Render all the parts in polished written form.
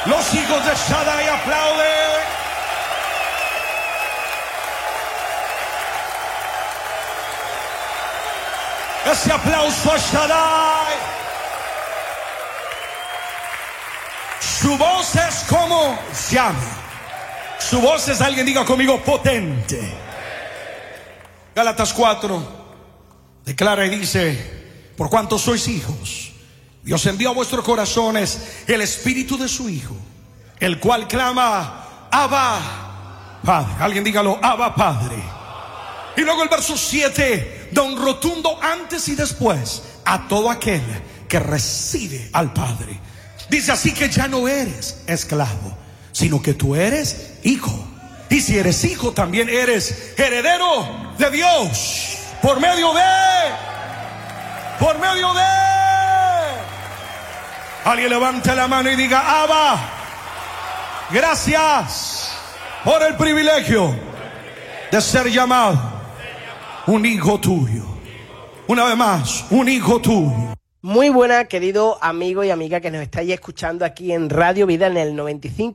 Los hijos de Shaddai aplauden. Ese aplauso a Shaddai. Su voz es como llama. Su voz es, alguien diga conmigo, potente. Gálatas 4 declara y dice: por cuanto sois hijos, Dios envió a vuestros corazones el espíritu de su Hijo, el cual clama, Abba, Padre. Alguien dígalo, Abba, Padre. Y luego el verso 7 da un rotundo antes y después a todo aquel que recibe al Padre. Dice: así que ya no eres esclavo, sino que tú eres hijo. Y si eres hijo, también eres heredero de Dios. Por medio de alguien levante la mano y diga: Abba, gracias por el privilegio de ser llamado un hijo tuyo. Una vez más, un hijo tuyo. Muy buena, querido amigo y amiga que nos estáis escuchando aquí en Radio Vida en el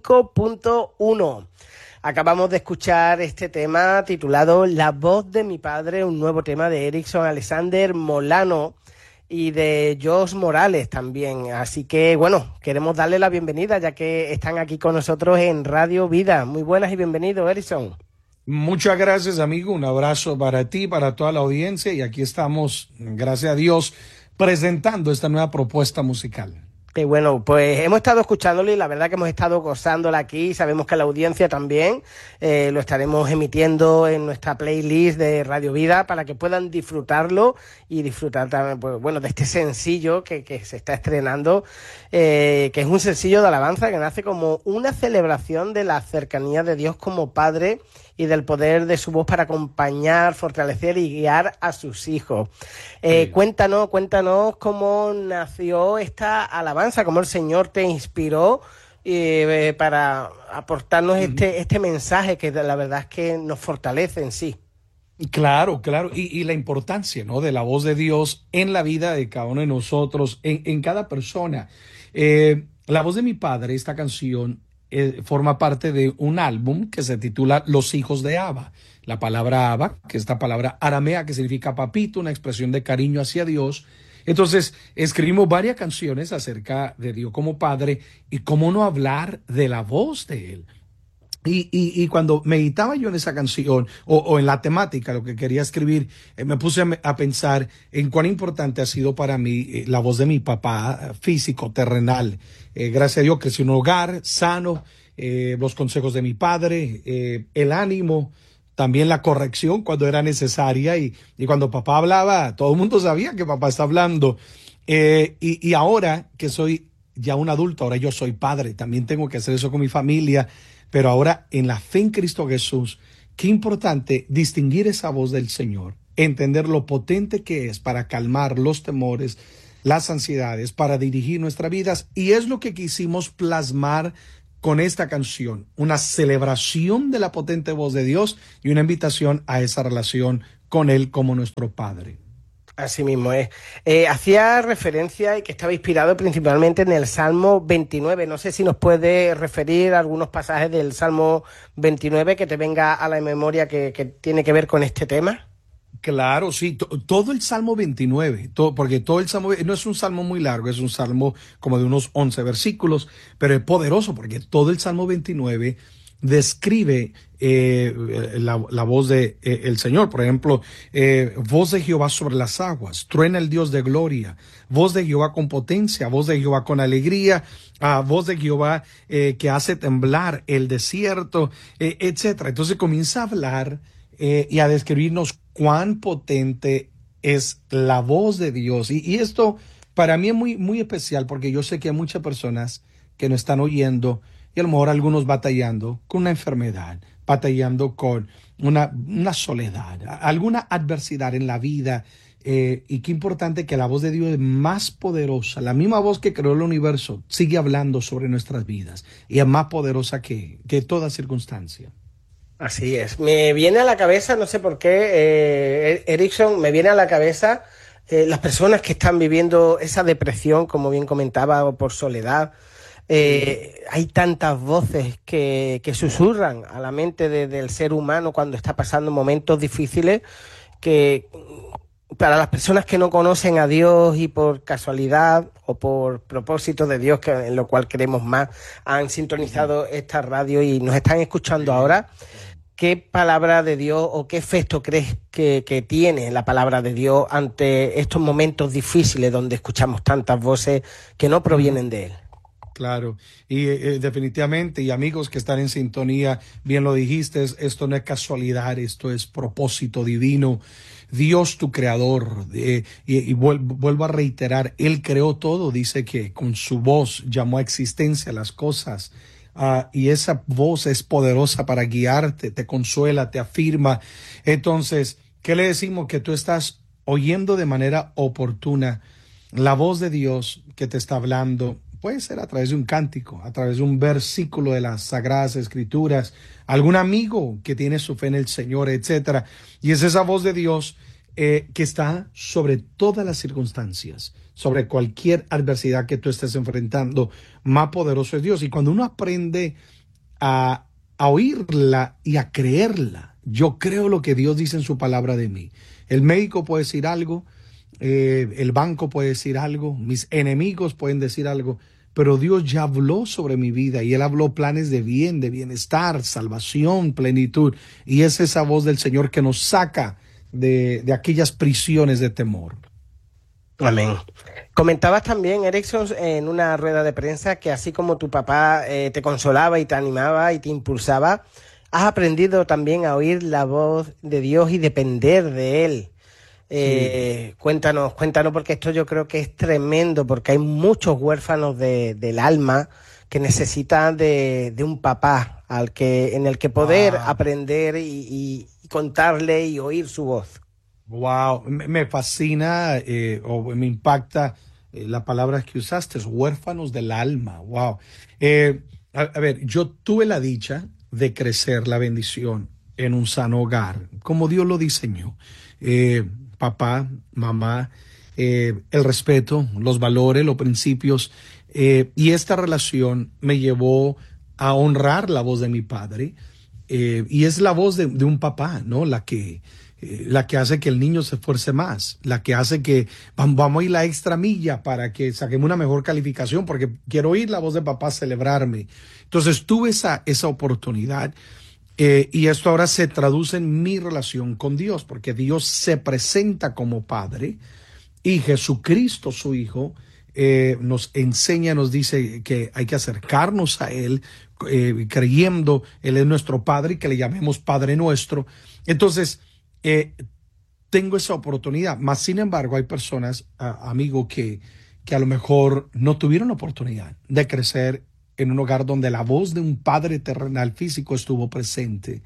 95.1. Acabamos de escuchar este tema titulado La voz de mi padre, un nuevo tema de Erickson Alexander Molano y de Josh Morales también. Así que, bueno, queremos darle la bienvenida ya que están aquí con nosotros en Radio Vida. Muy buenas y bienvenido, Erickson. Muchas gracias, amigo. Un abrazo para ti, para toda la audiencia. Y aquí estamos, gracias a Dios, presentando esta nueva propuesta musical. Que bueno, pues hemos estado escuchándolo y la verdad que hemos estado gozándola aquí. Sabemos que la audiencia también lo estaremos emitiendo en nuestra playlist de Radio Vida para que puedan disfrutarlo y disfrutar también, pues, bueno, de este sencillo que se está estrenando, que es un sencillo de alabanza que nace como una celebración de la cercanía de Dios como Padre y del poder de su voz para acompañar, fortalecer y guiar a sus hijos. Cuéntanos cómo nació esta alabanza, cómo el Señor te inspiró para aportarnos este mensaje que la verdad es que nos fortalece en sí. Claro. Y la importancia, ¿no?, de la voz de Dios en la vida de cada uno de nosotros, en cada persona. La voz de mi padre, esta canción, forma parte de un álbum que se titula Los hijos de Abba. La palabra Abba, que es esta palabra aramea que significa papito, una expresión de cariño hacia Dios. Entonces, escribimos varias canciones acerca de Dios como Padre y cómo no hablar de la voz de Él. Y cuando meditaba yo en esa canción o en la temática, lo que quería escribir, me puse a pensar en cuán importante ha sido para mí la voz de mi papá físico, terrenal. Gracias a Dios crecí en un hogar sano, los consejos de mi padre, el ánimo, también la corrección cuando era necesaria y cuando papá hablaba, todo el mundo sabía que papá está hablando. Y ahora que soy ya un adulto, ahora yo soy padre, también tengo que hacer eso con mi familia. Pero ahora, en la fe en Cristo Jesús, qué importante distinguir esa voz del Señor, entender lo potente que es para calmar los temores, las ansiedades, para dirigir nuestras vidas. Y es lo que quisimos plasmar con esta canción, una celebración de la potente voz de Dios y una invitación a esa relación con Él como nuestro Padre. Así mismo es. Hacía referencia y que estaba inspirado principalmente en el Salmo 29. No sé si nos puede referir a algunos pasajes del Salmo 29 que te venga a la memoria que tiene que ver con este tema. Claro, sí, todo el Salmo 29, porque todo el Salmo no es un salmo muy largo, es un salmo como de unos 11 versículos, pero es poderoso porque todo el Salmo 29 describe la voz de el Señor. Por ejemplo, voz de Jehová sobre las aguas, truena el Dios de gloria, voz de Jehová con potencia, voz de Jehová con alegría, voz de Jehová que hace temblar el desierto, etcétera. Entonces comienza a hablar y a describirnos cuán potente es la voz de Dios. Y esto para mí es muy, muy especial porque yo sé que hay muchas personas que nos están oyendo y a lo mejor algunos batallando con una enfermedad, batallando con una soledad, alguna adversidad en la vida. Y qué importante que la voz de Dios es más poderosa. La misma voz que creó el universo sigue hablando sobre nuestras vidas y es más poderosa que toda circunstancia. Así es. Me viene a la cabeza, no sé por qué, Erickson, me viene a la cabeza las personas que están viviendo esa depresión, como bien comentaba, o por soledad. Hay tantas voces que susurran a la mente del ser humano cuando está pasando momentos difíciles, que para las personas que no conocen a Dios y por casualidad o por propósito de Dios, que en lo cual queremos más, han sintonizado esta radio y nos están escuchando ahora, ¿qué palabra de Dios o qué efecto crees que tiene la palabra de Dios ante estos momentos difíciles donde escuchamos tantas voces que no provienen de Él? Claro, y definitivamente, y amigos que están en sintonía, bien lo dijiste, esto no es casualidad, esto es propósito divino. Dios tu creador, y vuelvo a reiterar, Él creó todo, dice que con su voz llamó a existencia las cosas, y esa voz es poderosa para guiarte, te consuela, te afirma. Entonces, ¿qué le decimos? Que tú estás oyendo de manera oportuna la voz de Dios que te está hablando. Puede ser a través de un cántico, a través de un versículo de las Sagradas Escrituras, algún amigo que tiene su fe en el Señor, etcétera. Y es esa voz de Dios que está sobre todas las circunstancias, sobre cualquier adversidad que tú estés enfrentando. Más poderoso es Dios. Y cuando uno aprende a oírla y a creerla, yo creo lo que Dios dice en su palabra de mí. El médico puede decir algo, el banco puede decir algo, mis enemigos pueden decir algo, pero Dios ya habló sobre mi vida y Él habló planes de bien, de bienestar, salvación, plenitud, y es esa voz del Señor que nos saca de aquellas prisiones de temor. Amén. Comentabas también, Erickson, en una rueda de prensa que así como tu papá te consolaba y te animaba y te impulsaba, has aprendido también a oír la voz de Dios y depender de Él. Sí. Cuéntanos, porque esto yo creo que es tremendo, porque hay muchos huérfanos del alma que necesitan de un papá en el que poder aprender y contarle y oír su voz. Wow, me fascina o me impacta la palabra que usaste, huérfanos del alma. Wow. A ver, yo tuve la dicha de crecer la bendición en un sano hogar, como Dios lo diseñó. Papá, mamá, el respeto, los valores, los principios, y esta relación me llevó a honrar la voz de mi padre, y es la voz de un papá, ¿no? La que hace que el niño se esfuerce más, la que hace que vamos a ir la extra milla para que saquemos una mejor calificación, porque quiero oír la voz de papá celebrarme. Entonces tuve esa oportunidad. Y esto ahora se traduce en mi relación con Dios, porque Dios se presenta como Padre y Jesucristo, su Hijo, nos enseña, nos dice que hay que acercarnos a Él creyendo Él es nuestro Padre y que le llamemos Padre nuestro. Entonces, tengo esa oportunidad. Más sin embargo, hay personas, amigo, que a lo mejor no tuvieron la oportunidad de crecer en un hogar donde la voz de un padre terrenal físico estuvo presente.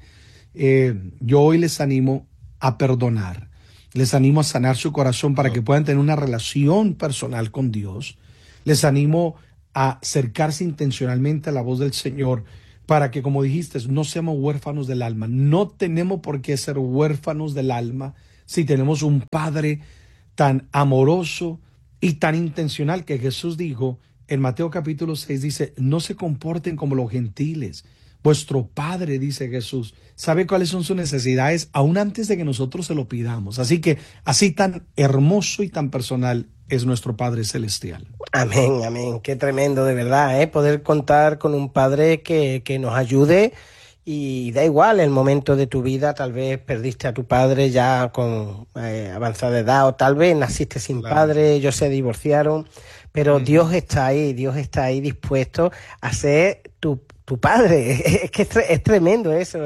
Yo hoy les animo a perdonar, les animo a sanar su corazón para que puedan tener una relación personal con Dios. Les animo a acercarse intencionalmente a la voz del Señor para que, como dijiste, no seamos huérfanos del alma. No tenemos por qué ser huérfanos del alma si tenemos un Padre tan amoroso y tan intencional que Jesús dijo, en Mateo capítulo 6 dice, no se comporten como los gentiles. Vuestro Padre, dice Jesús, sabe cuáles son sus necesidades aún antes de que nosotros se lo pidamos. Así que así tan hermoso y tan personal es nuestro Padre Celestial. Amén, amén. Qué tremendo, de verdad, poder contar con un Padre que nos ayude. Y da igual el momento de tu vida, tal vez perdiste a tu padre ya con avanzada edad, o tal vez naciste sin padre, ellos se divorciaron, pero Dios está ahí dispuesto a ser tu padre. Es que es tremendo eso.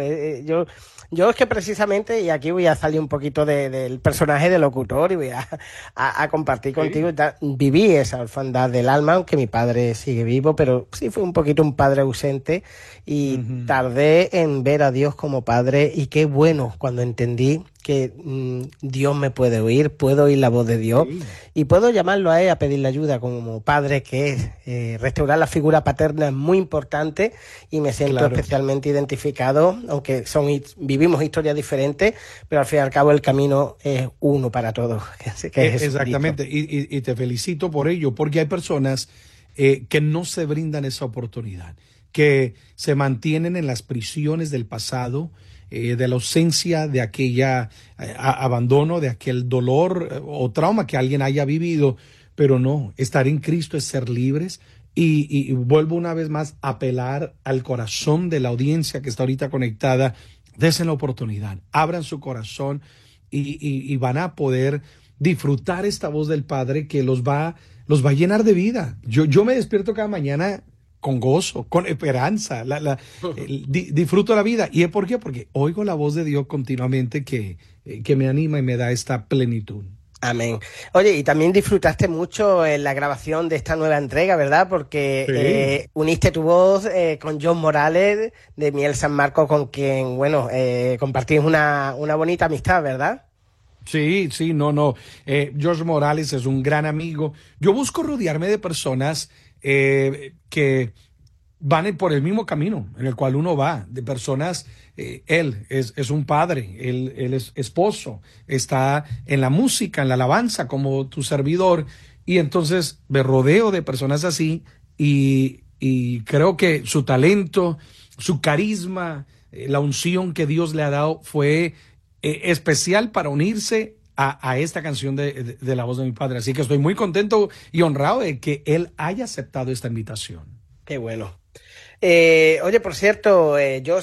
Yo es que precisamente, y aquí voy a salir un poquito del personaje de locutor y voy a compartir contigo, viví esa orfandad del alma, aunque mi padre sigue vivo, pero sí fue un poquito un padre ausente y tardé en ver a Dios como padre, y qué bueno cuando entendí que Dios me puede oír, puedo oír la voz de Dios y puedo llamarlo a Él a pedirle ayuda como padre que es. Restaurar la figura paterna es muy importante y me siento especialmente identificado, aunque vivimos historias diferentes, pero al fin y al cabo el camino es uno para todos. Que es exactamente, y te felicito por ello, porque hay personas que no se brindan esa oportunidad, que se mantienen en las prisiones del pasado, de la ausencia de aquella abandono, de aquel dolor o trauma que alguien haya vivido, pero no, estar en Cristo es ser libres. Y vuelvo una vez más a apelar al corazón de la audiencia que está ahorita conectada. Desen la oportunidad, abran su corazón y van a poder disfrutar esta voz del Padre que los va a llenar de vida. Yo me despierto cada mañana con gozo, con esperanza, disfruto la vida. ¿Y por qué? Porque oigo la voz de Dios continuamente que me anima y me da esta plenitud. Amén. Oye, y también disfrutaste mucho en la grabación de esta nueva entrega, ¿verdad? Porque sí, uniste tu voz con John Morales de Miel San Marcos, con quien, bueno, compartís una bonita amistad, ¿verdad? Sí, no. George Morales es un gran amigo. Yo busco rodearme de personas que van por el mismo camino en el cual uno va, de personas, él es un padre, él es esposo, está en la música, en la alabanza como tu servidor, y entonces me rodeo de personas así y creo que su talento, su carisma, la unción que Dios le ha dado fue especial para unirse a esta canción de La Voz de Mi Padre. Así que estoy muy contento y honrado de que él haya aceptado esta invitación. Qué bueno. Oye, por cierto,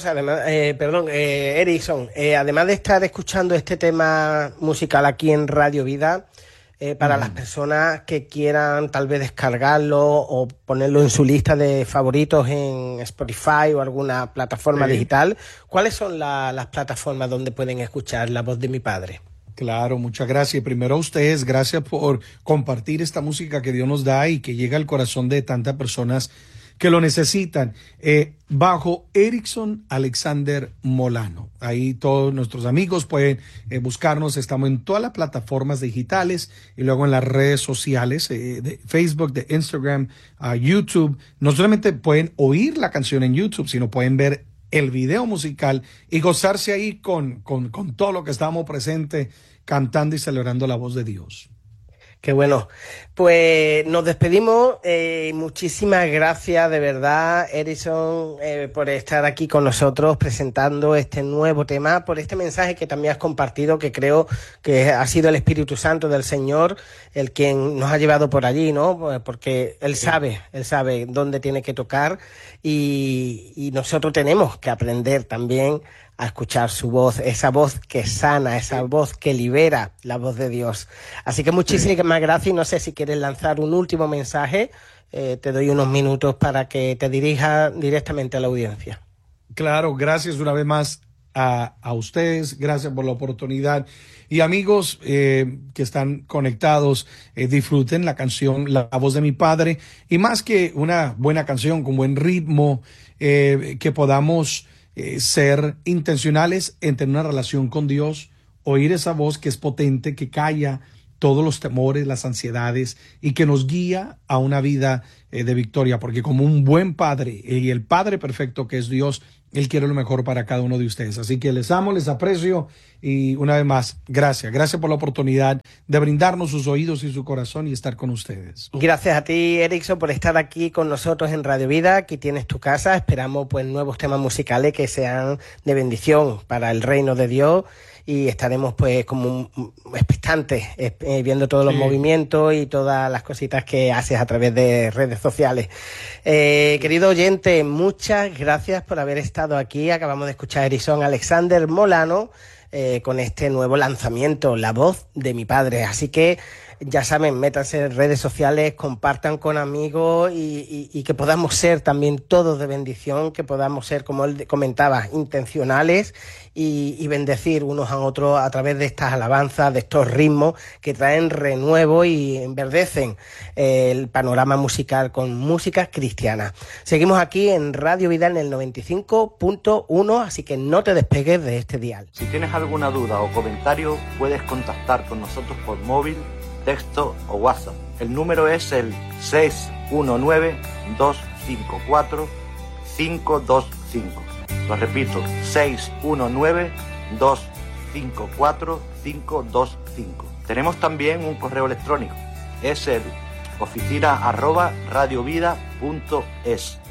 Erickson, además de estar escuchando este tema musical aquí en Radio Vida, para las personas que quieran tal vez descargarlo o ponerlo en su lista de favoritos en Spotify o alguna plataforma digital, ¿cuáles son las plataformas donde pueden escuchar La Voz de Mi Padre? Claro, muchas gracias. Primero a ustedes, gracias por compartir esta música que Dios nos da y que llega al corazón de tantas personas que lo necesitan, bajo Erickson Alexander Molano. Ahí todos nuestros amigos pueden buscarnos. Estamos en todas las plataformas digitales y luego en las redes sociales, de Facebook, de Instagram, YouTube. No solamente pueden oír la canción en YouTube, sino pueden ver el video musical y gozarse ahí con todo lo que estamos presentes, cantando y celebrando la voz de Dios. Qué bueno. Pues nos despedimos. Muchísimas gracias de verdad, Erickson, por estar aquí con nosotros presentando este nuevo tema, por este mensaje que también has compartido, que creo que ha sido el Espíritu Santo del Señor el quien nos ha llevado por allí, ¿no? Porque Él sabe dónde tiene que tocar y nosotros tenemos que aprender también a escuchar su voz, esa voz que sana, esa voz que libera, la voz de Dios. Así que muchísimas gracias y no sé si quieres lanzar un último mensaje, te doy unos minutos para que te dirijas directamente a la audiencia. Claro, gracias una vez más a ustedes, gracias por la oportunidad. Y amigos que están conectados, disfruten la canción La Voz de Mi Padre, y más que una buena canción con buen ritmo, que podamos ser intencionales en tener una relación con Dios, oír esa voz que es potente, que calla todos los temores, las ansiedades y que nos guía a una vida de victoria, porque como un buen padre y el Padre perfecto que es Dios, Él quiere lo mejor para cada uno de ustedes. Así que les amo, les aprecio y una vez más, gracias por la oportunidad de brindarnos sus oídos y su corazón y estar con ustedes. Gracias a ti, Erickson, por estar aquí con nosotros en Radio Vida. Aquí tienes tu casa. Esperamos pues nuevos temas musicales que sean de bendición para el reino de Dios. Y estaremos pues como expectantes viendo todos los movimientos y todas las cositas que haces a través de redes sociales. Querido oyente, muchas gracias por haber estado aquí. Acabamos de escuchar a Erickson Alexander Molano con este nuevo lanzamiento, La Voz de Mi Padre. Así que ya saben, métanse en redes sociales, compartan con amigos y que podamos ser también todos de bendición, que podamos ser, como él comentaba, intencionales y bendecir unos a otros a través de estas alabanzas, de estos ritmos que traen renuevo y enverdecen el panorama musical con música cristiana. Seguimos aquí en Radio Vida en el 95.1, así que no te despegues de este dial. Si tienes alguna duda o comentario, puedes contactar con nosotros por móvil, texto o WhatsApp. El número es el 619-254-525. Lo repito, 619-254-525. Tenemos también un correo electrónico. Es el oficina@radiovida.es.